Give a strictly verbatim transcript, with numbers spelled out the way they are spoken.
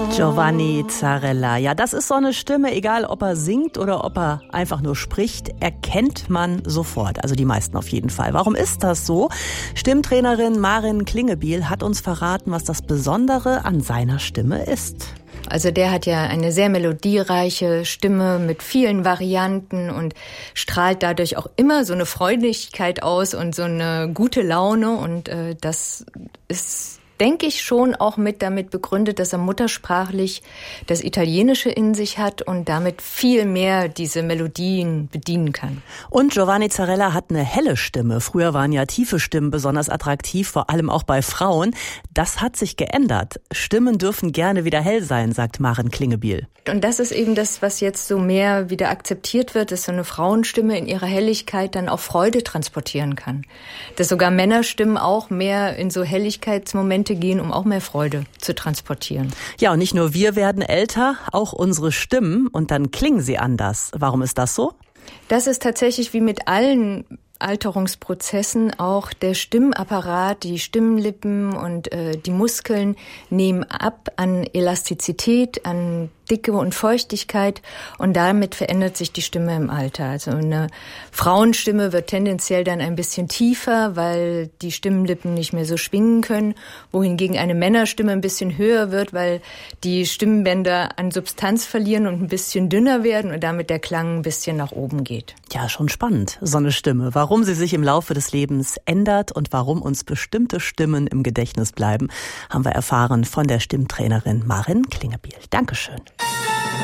Giovanni Zarella. Ja, das ist so eine Stimme, egal ob er singt oder ob er einfach nur spricht, erkennt man sofort. Also die meisten auf jeden Fall. Warum ist das so? Stimmtrainerin Maren Klingebiel hat uns verraten, was das Besondere an seiner Stimme ist. Also der hat ja eine sehr melodiereiche Stimme mit vielen Varianten und strahlt dadurch auch immer so eine Freudigkeit aus und so eine gute Laune. Und äh, das ist, denke ich, schon auch mit damit begründet, dass er muttersprachlich das Italienische in sich hat und damit viel mehr diese Melodien bedienen kann. Und Giovanni Zarella hat eine helle Stimme. Früher waren ja tiefe Stimmen besonders attraktiv, vor allem auch bei Frauen. Das hat sich geändert. Stimmen dürfen gerne wieder hell sein, sagt Maren Klingebiel. Und das ist eben das, was jetzt so mehr wieder akzeptiert wird, dass so eine Frauenstimme in ihrer Helligkeit dann auch Freude transportieren kann. Dass sogar Männerstimmen auch mehr in so Helligkeitsmomente gehen, um auch mehr Freude zu transportieren. Ja, und nicht nur wir werden älter, auch unsere Stimmen, und dann klingen sie anders. Warum ist das so? Das ist tatsächlich wie mit allen Alterungsprozessen auch der Stimmapparat, die Stimmlippen und äh, die Muskeln nehmen ab an Elastizität, an Dicke und Feuchtigkeit und damit verändert sich die Stimme im Alter. Also eine Frauenstimme wird tendenziell dann ein bisschen tiefer, weil die Stimmlippen nicht mehr so schwingen können, wohingegen eine Männerstimme ein bisschen höher wird, weil die Stimmbänder an Substanz verlieren und ein bisschen dünner werden und damit der Klang ein bisschen nach oben geht. Ja, schon spannend, so eine Stimme. Warum sie sich im Laufe des Lebens ändert und warum uns bestimmte Stimmen im Gedächtnis bleiben, haben wir erfahren von der Stimmtrainerin Maren Klingebiel. Dankeschön.